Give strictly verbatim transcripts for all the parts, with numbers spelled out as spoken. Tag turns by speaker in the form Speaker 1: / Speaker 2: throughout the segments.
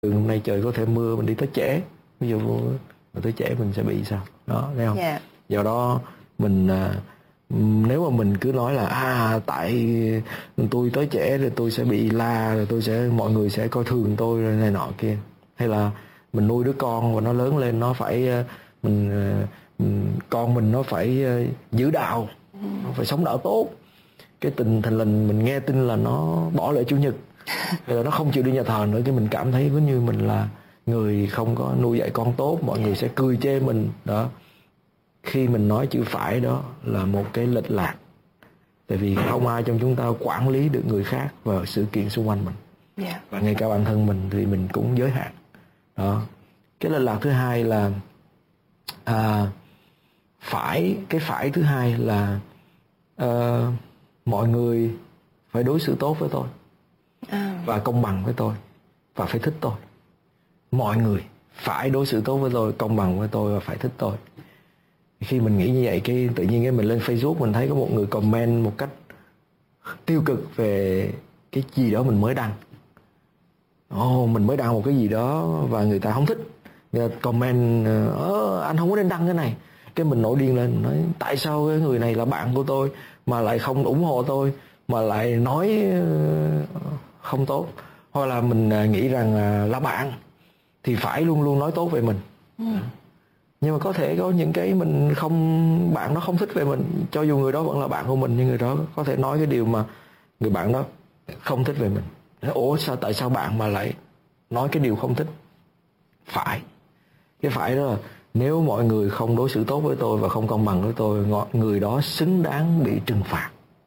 Speaker 1: hôm nay trời có thể mưa mình đi tới trễ, ví dụ mà tới trễ mình sẽ bị sao đó, thấy không?
Speaker 2: Yeah.
Speaker 1: Do đó mình nếu mà mình cứ nói là à tại tôi tới trễ rồi tôi sẽ bị la, rồi tôi sẽ mọi người sẽ coi thường tôi rồi này nọ kia, hay là mình nuôi đứa con và nó lớn lên nó phải mình, mình con mình nó phải giữ đạo, nó phải sống đạo tốt, cái tình thành lình mình nghe tin là nó bỏ lễ chủ nhật hay là nó không chịu đi nhà thờ nữa, cái mình cảm thấy giống như mình là người không có nuôi dạy con tốt, mọi người sẽ cười chê mình đó. Khi mình nói chữ phải đó là một cái lệch lạc, tại vì không ai trong chúng ta quản lý được người khác và sự kiện xung quanh mình,
Speaker 2: yeah.
Speaker 1: và ngay cả bản thân mình thì mình cũng giới hạn đó. Cái lệch lạc thứ hai là à, phải cái phải thứ hai là à, mọi người phải đối xử tốt với tôi à. và công bằng với tôi và phải thích tôi. Mọi người phải đối xử tốt với tôi, công bằng với tôi và phải thích tôi. Khi mình nghĩ như vậy, cái tự nhiên cái mình lên Facebook mình thấy có một người comment một cách tiêu cực về cái gì đó mình mới đăng. Ồ, oh, mình mới đăng một cái gì đó và người ta không thích, người ta comment ơ anh không có nên đăng cái này. Cái mình nổi điên lên, nói tại sao cái người này là bạn của tôi mà lại không ủng hộ tôi, mà lại nói không tốt. Hoặc là mình nghĩ rằng là bạn thì phải luôn luôn nói tốt về mình. Ừ. Nhưng mà có thể có những cái mình không, bạn nó không thích về mình, cho dù người đó vẫn là bạn của mình, nhưng người đó có thể nói cái điều mà người bạn đó không thích về mình. Ủa sao, tại sao bạn mà lại nói cái điều không thích? Phải. Cái phải đó là nếu mọi người không đối xử tốt với tôi và không công bằng với tôi, người đó xứng đáng bị trừng phạt.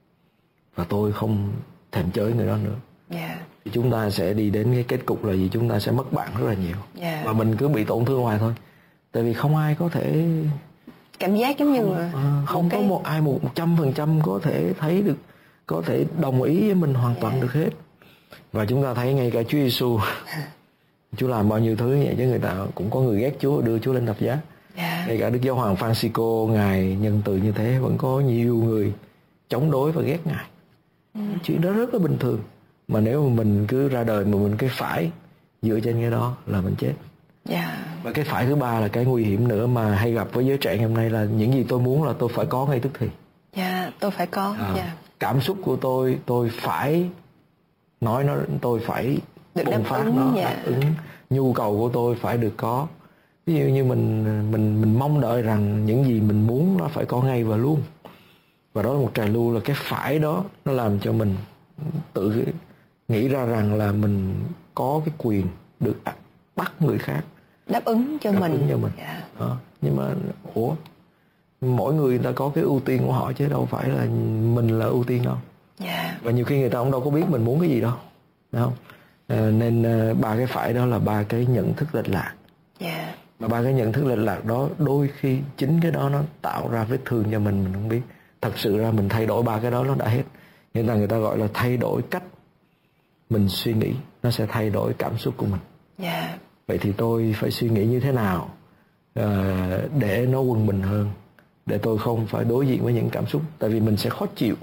Speaker 1: Và tôi không thèm chơi người đó nữa.
Speaker 2: Yeah.
Speaker 1: Thì chúng ta sẽ đi đến cái kết cục là gì? Chúng ta sẽ mất bạn rất là nhiều.
Speaker 2: Yeah.
Speaker 1: Và mình cứ bị tổn thương hoài thôi. Tại vì không ai có thể
Speaker 2: cảm giác giống như là
Speaker 1: à, không có cái... một ai một trăm phần trăm có thể thấy được, có thể đồng ý với mình hoàn toàn yeah. được hết. Và chúng ta thấy ngay cả Chúa Giêsu Chúa làm bao nhiêu thứ như vậy chứ người ta cũng có người ghét Chúa, đưa Chúa lên thập giá. Yeah. Ngay cả Đức Giáo hoàng Francisco, ngài nhân từ như thế, vẫn có nhiều người chống đối và ghét ngài. Ừ. Chuyện đó rất là bình thường. Mà nếu mà mình cứ ra đời mà mình cái phải dựa trên cái đó là mình chết.
Speaker 2: Yeah.
Speaker 1: Và cái phải thứ ba là cái nguy hiểm nữa mà hay gặp với giới trẻ ngày hôm nay là những gì tôi muốn là tôi phải có ngay tức thì.
Speaker 2: Dạ, yeah, tôi phải có.
Speaker 1: À,
Speaker 2: yeah.
Speaker 1: Cảm xúc của tôi, tôi phải nói nó, tôi phải
Speaker 2: được
Speaker 1: bùng phát
Speaker 2: ứng,
Speaker 1: nó,
Speaker 2: yeah.
Speaker 1: đáp ứng. Nhu cầu của tôi phải được có. Ví dụ như mình mình mình mong đợi rằng những gì mình muốn nó phải có ngay và luôn. Và đó là một trào lưu, là cái phải đó nó làm cho mình tự nghĩ ra rằng là mình có cái quyền được bắt người khác
Speaker 2: đáp ứng cho
Speaker 1: đáp
Speaker 2: mình,
Speaker 1: ứng cho mình.
Speaker 2: Yeah.
Speaker 1: Đó. Nhưng mà ủa, mỗi người ta có cái ưu tiên của họ chứ đâu phải là mình là ưu tiên đâu.
Speaker 2: Yeah.
Speaker 1: Và nhiều khi người ta cũng đâu có biết mình muốn cái gì đâu, đúng không? À, nên uh, ba cái phải đó là ba cái nhận thức lệch lạc.
Speaker 2: Yeah.
Speaker 1: Mà ba cái nhận thức lệch lạc đó đôi khi chính cái đó nó tạo ra vết thương cho mình, mình không biết. Thật sự ra mình thay đổi ba cái đó nó đã hết. Người ta người ta gọi là thay đổi cách mình suy nghĩ, nó sẽ thay đổi cảm xúc của mình.
Speaker 2: Yeah.
Speaker 1: Vậy thì tôi phải suy nghĩ như thế nào uh, để nó quân bình hơn, để tôi không phải đối diện với những cảm xúc. Tại vì mình sẽ khó chịu,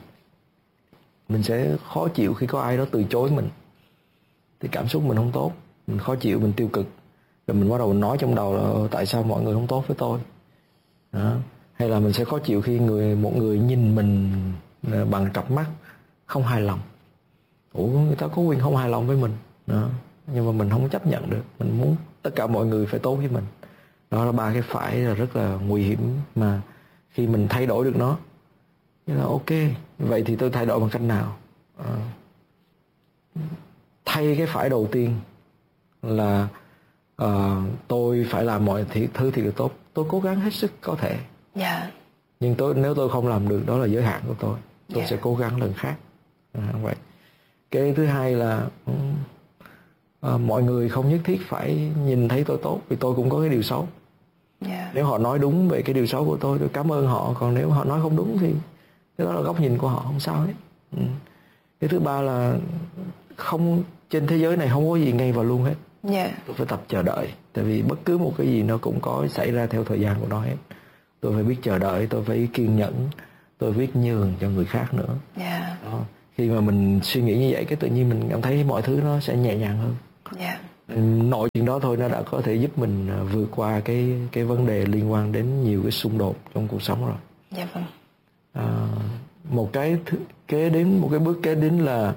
Speaker 1: mình sẽ khó chịu khi có ai đó từ chối mình, thì cảm xúc mình không tốt, mình khó chịu, mình tiêu cực, rồi mình bắt đầu nói trong đầu là tại sao mọi người không tốt với tôi đó. Hay là mình sẽ khó chịu khi người một người nhìn mình bằng cặp mắt không hài lòng. Ủa, người ta có quyền không hài lòng với mình đó, nhưng mà mình không chấp nhận được, mình muốn tất cả mọi người phải tốt với mình. Đó là ba cái phải là rất là nguy hiểm, mà khi mình thay đổi được nó, như là ok, vậy thì tôi thay đổi bằng cách nào? À, thay cái phải đầu tiên là uh, tôi phải làm mọi thứ thì được tốt. Tôi cố gắng hết sức có thể.
Speaker 2: Yeah.
Speaker 1: Nhưng tôi nếu tôi không làm được, đó là giới hạn của tôi. Tôi yeah. sẽ cố gắng lần khác. À, vậy. Cái thứ hai là uh, mọi người không nhất thiết phải nhìn thấy tôi tốt, vì tôi cũng có cái điều xấu.
Speaker 2: Yeah.
Speaker 1: Nếu họ nói đúng về cái điều xấu của tôi, tôi cảm ơn họ. Còn nếu họ nói không đúng thì cái đó là góc nhìn của họ, không sao hết. Ừ. Cái thứ ba là không, trên thế giới này không có gì ngay và luôn hết.
Speaker 2: Yeah.
Speaker 1: Tôi phải tập chờ đợi. Tại vì bất cứ một cái gì nó cũng có xảy ra theo thời gian của nó hết. Tôi phải biết chờ đợi, tôi phải kiên nhẫn, tôi biết nhường cho người khác nữa.
Speaker 2: Yeah.
Speaker 1: Đó. Khi mà mình suy nghĩ như vậy, cái tự nhiên mình cảm thấy mọi thứ nó sẽ nhẹ nhàng hơn.
Speaker 2: Yeah.
Speaker 1: Nội chuyện đó thôi nó đã có thể giúp mình vượt qua cái cái vấn đề liên quan đến nhiều cái xung đột trong cuộc sống rồi.
Speaker 2: Dạ vâng.
Speaker 1: À, một cái thứ, kế đến một cái bước kế đến là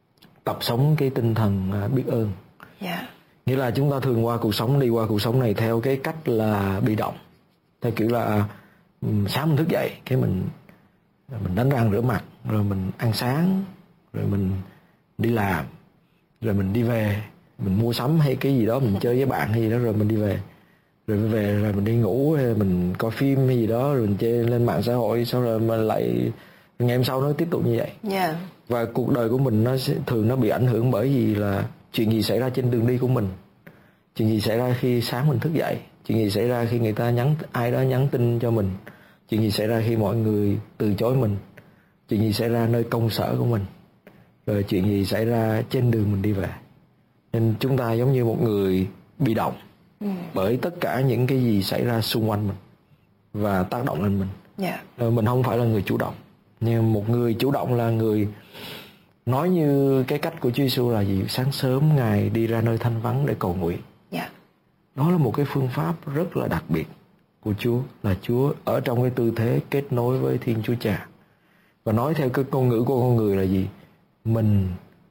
Speaker 1: tập sống cái tinh thần biết ơn.
Speaker 2: Dạ.
Speaker 1: Nghĩa là chúng ta thường qua cuộc sống đi qua cuộc sống này theo cái cách là bị động, theo kiểu là sáng mình thức dậy cái mình mình đánh răng rửa mặt, rồi mình ăn sáng, rồi mình đi làm, rồi mình đi về, mình mua sắm hay cái gì đó, mình chơi với bạn hay gì đó, rồi mình đi về, rồi về rồi mình đi ngủ, hay mình coi phim hay gì đó, rồi mình chơi lên mạng xã hội, sau rồi mình lại ngày hôm sau nó tiếp tục như vậy.
Speaker 2: Yeah.
Speaker 1: Và cuộc đời của mình nó sẽ, thường nó bị ảnh hưởng bởi vì là chuyện gì xảy ra trên đường đi của mình, chuyện gì xảy ra khi sáng mình thức dậy, chuyện gì xảy ra khi người ta nhắn ai đó nhắn tin cho mình, chuyện gì xảy ra khi mọi người từ chối mình, chuyện gì xảy ra nơi công sở của mình, rồi chuyện gì xảy ra trên đường mình đi về. Nên chúng ta giống như một người bị động ừ. bởi tất cả những cái gì xảy ra xung quanh mình và tác động lên mình.
Speaker 2: Yeah.
Speaker 1: Rồi mình không phải là người chủ động, nhưng một người chủ động là người nói như cái cách của Chúa Giêsu là gì? Sáng sớm Ngài đi ra nơi thanh vắng để cầu nguyện.
Speaker 2: Yeah.
Speaker 1: Đó là một cái phương pháp rất là đặc biệt của Chúa, là Chúa ở trong cái tư thế kết nối với Thiên Chúa Cha. Và nói theo cái ngôn ngữ của con người là gì? Mình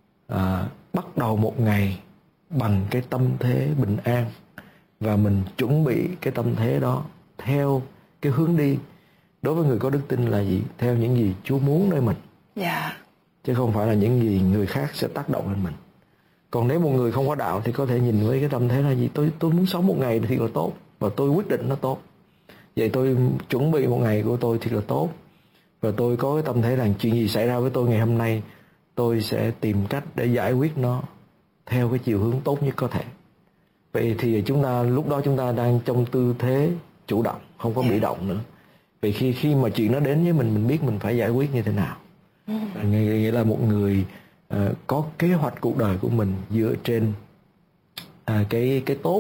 Speaker 1: à, bắt đầu một ngày bằng cái tâm thế bình an, và mình chuẩn bị cái tâm thế đó theo cái hướng đi. Đối với người có đức tin là gì? Theo những gì Chúa muốn nơi mình.
Speaker 2: Yeah.
Speaker 1: Chứ không phải là những gì người khác sẽ tác động lên mình. Còn nếu một người không có đạo thì có thể nhìn với cái tâm thế là gì? Tôi tôi muốn sống một ngày thì là tốt, và tôi quyết định nó tốt. Vậy tôi chuẩn bị một ngày của tôi thì là tốt, và tôi có cái tâm thế là chuyện gì xảy ra với tôi ngày hôm nay, tôi sẽ tìm cách để giải quyết nó theo cái chiều hướng tốt nhất có thể. Vậy thì chúng ta lúc đó chúng ta đang trong tư thế chủ động, không có bị động nữa. Vì khi khi mà chuyện nó đến với mình, mình biết mình phải giải quyết như thế nào. Nghĩa là một người uh, có kế hoạch cuộc đời của mình dựa trên uh, cái cái tốt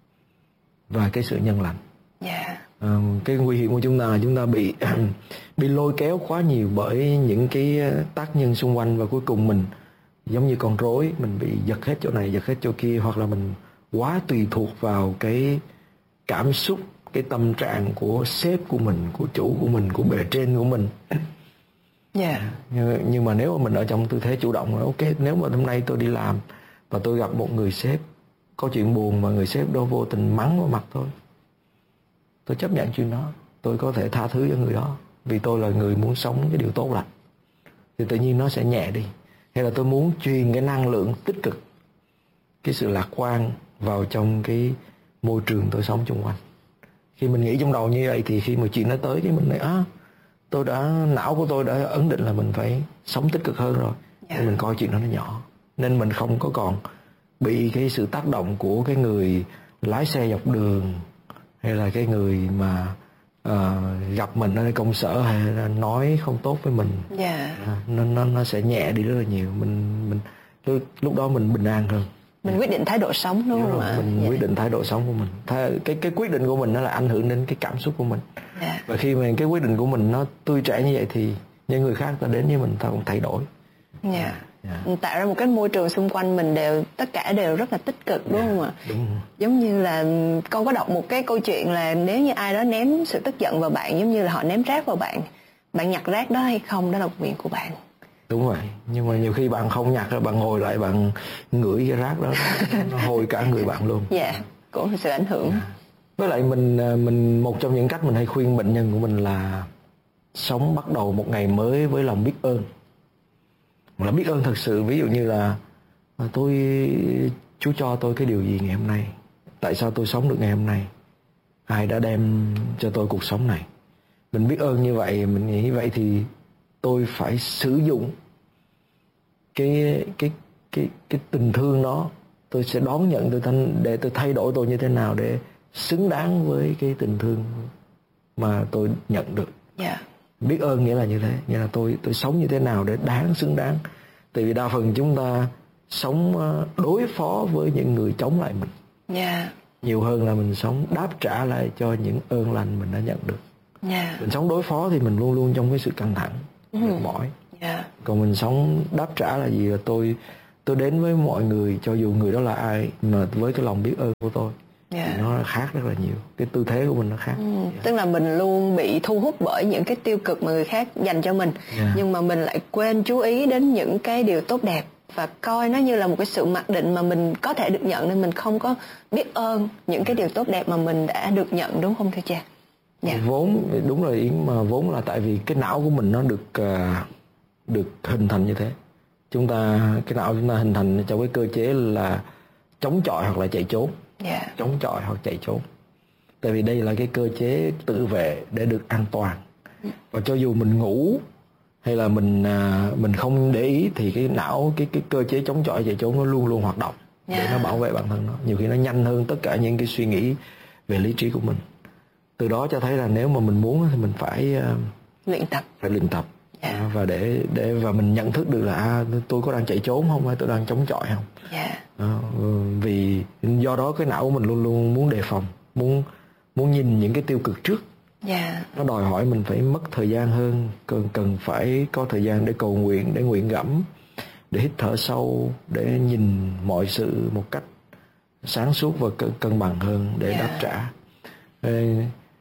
Speaker 1: và cái sự nhân lành.
Speaker 2: Yeah.
Speaker 1: Uh, cái nguy hiểm của chúng ta là chúng ta bị bị lôi kéo quá nhiều bởi những cái tác nhân xung quanh, và cuối cùng mình giống như con rối, mình bị giật hết chỗ này giật hết chỗ kia, hoặc là mình quá tùy thuộc vào cái cảm xúc, cái tâm trạng của sếp của mình, của chủ của mình, của bề trên của mình.
Speaker 2: Yeah.
Speaker 1: Nhưng, nhưng mà nếu mà mình ở trong tư thế chủ động, ok, nếu mà hôm nay tôi đi làm và tôi gặp một người sếp có chuyện buồn mà người sếp đó vô tình mắng vào mặt tôi, tôi chấp nhận chuyện đó, tôi có thể tha thứ cho người đó vì tôi là người muốn sống cái điều tốt lành, thì tự nhiên nó sẽ nhẹ đi. Hay là tôi muốn truyền cái năng lượng tích cực, cái sự lạc quan vào trong cái môi trường tôi sống xung quanh. Khi mình nghĩ trong đầu như vậy thì khi mà chuyện nó tới cái mình nói á, tôi đã não của tôi đã ấn định là mình phải sống tích cực hơn rồi. Yeah. Nên mình coi chuyện đó nó nhỏ, nên mình không có còn bị cái sự tác động của cái người lái xe dọc đường, hay là cái người mà uh, gặp mình ở công sở hay là nói không tốt với mình.
Speaker 2: Yeah.
Speaker 1: À, nó, nó nó sẽ nhẹ đi rất là nhiều. Mình mình lúc, lúc đó mình bình an hơn.
Speaker 2: Mình quyết định thái độ sống đúng không ạ?
Speaker 1: Mình yeah. quyết định thái độ sống của mình. Thái, cái cái quyết định của mình nó là ảnh hưởng đến cái cảm xúc của mình. Yeah. Và khi mà cái quyết định của mình nó tươi trẻ như vậy thì những người khác ta đến với mình ta cũng thay đổi.
Speaker 2: Yeah. Yeah. Tạo ra một cái môi trường xung quanh mình đều tất cả đều rất là tích cực đúng yeah. không ạ?
Speaker 1: Đúng.
Speaker 2: Giống như là con có đọc một cái câu chuyện là nếu như ai đó ném sự tức giận vào bạn, giống như là họ ném rác vào bạn, bạn nhặt rác đó hay không đó là quyền của bạn.
Speaker 1: Đúng vậy, nhưng mà nhiều khi bạn không nhặt rồi bạn ngồi lại bạn ngửi cái rác đó, nó hôi cả người bạn luôn.
Speaker 2: Dạ, yeah, cũng sự ảnh hưởng. Yeah.
Speaker 1: Với lại mình mình một trong những cách mình hay khuyên bệnh nhân của mình là sống bắt đầu một ngày mới với lòng biết ơn. Là biết ơn thật sự, ví dụ như là tôi Chúa cho tôi cái điều gì ngày hôm nay, tại sao tôi sống được ngày hôm nay, ai đã đem cho tôi cuộc sống này. Mình biết ơn như vậy, mình nghĩ như vậy thì tôi phải sử dụng cái cái cái cái tình thương đó, tôi sẽ đón nhận tôi thanh để tôi thay đổi tôi như thế nào để xứng đáng với cái tình thương mà tôi nhận được.
Speaker 2: Yeah.
Speaker 1: Biết ơn nghĩa là như thế, nghĩa là tôi tôi sống như thế nào để đáng xứng đáng. Tại vì đa phần chúng ta sống đối phó với những người chống lại mình.
Speaker 2: Yeah.
Speaker 1: Nhiều hơn là mình sống đáp trả lại cho những ơn lành mình đã nhận được.
Speaker 2: Yeah.
Speaker 1: Mình sống đối phó thì mình luôn luôn trong cái sự căng thẳng, mệt mỏi.
Speaker 2: Yeah.
Speaker 1: Còn mình sống đáp trả là gì? Là tôi tôi đến với mọi người cho dù người đó là ai, mà với cái lòng biết ơn của tôi. Yeah. Thì nó khác rất là nhiều, cái tư thế của mình nó khác.
Speaker 2: Ừ, yeah. Tức là mình luôn bị thu hút bởi những cái tiêu cực mà người khác dành cho mình. Yeah. Nhưng mà mình lại quên chú ý đến những cái điều tốt đẹp và coi nó như là một cái sự mặc định mà mình có thể được nhận, nên mình không có biết ơn những cái điều tốt đẹp mà mình đã được nhận, đúng không thưa cha?
Speaker 1: Yeah. Vốn đúng rồi Yến, mà vốn là tại vì cái não của mình nó được uh, được hình thành như thế. Chúng ta cái não chúng ta hình thành trong cái cơ chế là chống chọi hoặc là chạy trốn. Yeah. Chống chọi hoặc chạy trốn. Tại vì đây là cái cơ chế tự vệ để được an toàn. Và cho dù mình ngủ hay là mình uh, mình không để ý thì cái não cái cái cơ chế chống chọi chạy trốn nó luôn luôn hoạt động. Yeah. Để nó bảo vệ bản thân nó. Nhiều khi nó nhanh hơn tất cả những cái suy nghĩ về lý trí của mình. Từ đó cho thấy là nếu mà mình muốn thì mình phải uh,
Speaker 2: luyện tập,
Speaker 1: phải luyện tập. Yeah. À, và để để và mình nhận thức được là à, tôi có đang chạy trốn không hay tôi đang chống chọi không. Yeah. À, vì do đó cái não của mình luôn luôn muốn đề phòng, muốn muốn nhìn những cái tiêu cực trước. Yeah. Nó đòi hỏi mình phải mất thời gian hơn, cần cần phải có thời gian để cầu nguyện, để nguyện gẫm, để hít thở sâu, để nhìn mọi sự một cách sáng suốt và cân, cân bằng hơn để yeah. đáp trả. Ê,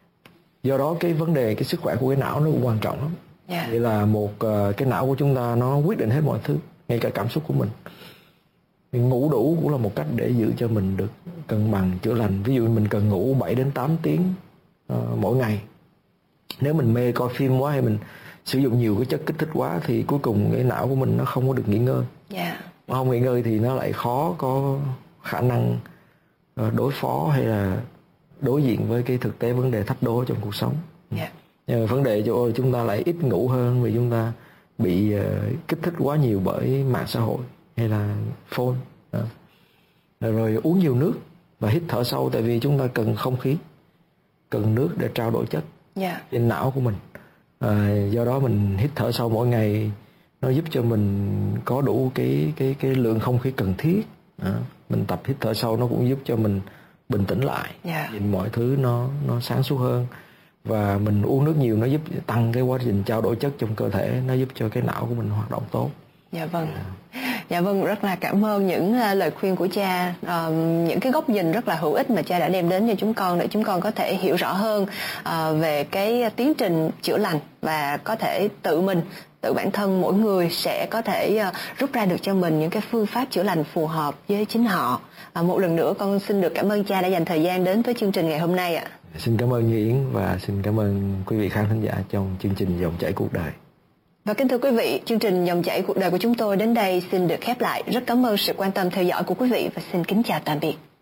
Speaker 1: do đó cái vấn đề cái sức khỏe của cái não nó cũng quan trọng lắm. Yeah. Vậy là một uh, cái não của chúng ta nó quyết định hết mọi thứ, ngay cả cảm xúc của mình. Ngủ đủ cũng là một cách để giữ cho mình được cân bằng, chữa lành. Ví dụ mình cần ngủ bảy đến tám tiếng uh, mỗi ngày. Nếu mình mê coi phim quá hay mình sử dụng nhiều cái chất kích thích quá thì cuối cùng cái não của mình nó không có được nghỉ ngơi. Yeah. Nó không nghỉ ngơi thì nó lại khó có khả năng uh, đối phó hay là đối diện với cái thực tế vấn đề thách đố trong cuộc sống. Yeah. Nhưng mà vấn đề chỗ chúng ta lại ít ngủ hơn vì chúng ta bị uh, kích thích quá nhiều bởi mạng xã hội hay là phone. Đó. Rồi uống nhiều nước và hít thở sâu, tại vì chúng ta cần không khí, cần nước để trao đổi chất yeah. trên não của mình. À, do đó mình hít thở sâu mỗi ngày, nó giúp cho mình có đủ cái cái cái lượng không khí cần thiết. Đó. Mình tập hít thở sâu nó cũng giúp cho mình bình tĩnh lại, yeah. nhìn mọi thứ nó nó sáng suốt hơn. Và mình uống nước nhiều nó giúp tăng cái quá trình trao đổi chất trong cơ thể, nó giúp cho cái não của mình hoạt động tốt.
Speaker 2: Dạ vâng. Dạ vâng, rất là cảm ơn những lời khuyên của cha, uh, những cái góc nhìn rất là hữu ích mà cha đã đem đến cho chúng con để chúng con có thể hiểu rõ hơn uh, về cái tiến trình chữa lành và có thể tự mình, tự bản thân mỗi người sẽ có thể uh, rút ra được cho mình những cái phương pháp chữa lành phù hợp với chính họ. Uh, một lần nữa con xin được cảm ơn cha đã dành thời gian đến với chương trình ngày hôm nay ạ.
Speaker 1: Xin cảm ơn Như Yến và xin cảm ơn quý vị khán thính giả trong chương trình Dòng chảy cuộc đời.
Speaker 2: Và kính thưa quý vị, chương trình Dòng chảy cuộc đời của chúng tôi đến đây xin được khép lại. Rất cảm ơn sự quan tâm theo dõi của quý vị và xin kính chào tạm biệt.